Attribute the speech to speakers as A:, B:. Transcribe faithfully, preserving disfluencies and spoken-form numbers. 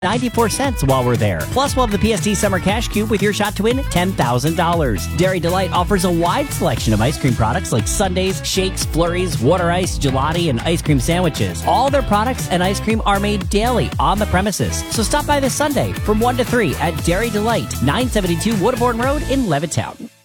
A: ninety-four cents while we're there. Plus, we'll have the P S D Summer Cash Cube with your shot to win ten thousand dollars. Dairy Delight offers a wide selection of ice cream products like sundaes, shakes, flurries, water ice, gelati, and ice cream sandwiches. All their products and ice cream are made daily on the premises. So stop by this Sunday from one to three at Dairy Delight, nine seventy-two Woodbourne Road in Levittown.